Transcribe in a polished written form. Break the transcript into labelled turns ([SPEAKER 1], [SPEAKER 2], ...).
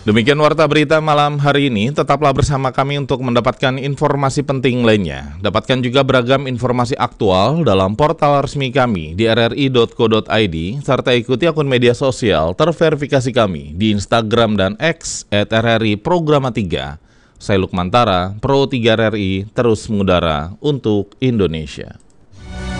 [SPEAKER 1] Demikian warta berita malam hari ini. Tetaplah bersama kami untuk mendapatkan informasi penting lainnya. Dapatkan juga beragam informasi aktual dalam portal resmi kami di rri.co.id serta ikuti akun media sosial terverifikasi kami di Instagram dan X @RRI Programa 3. Saya Lukmantara, Pro 3 RRI, terus mengudara untuk Indonesia.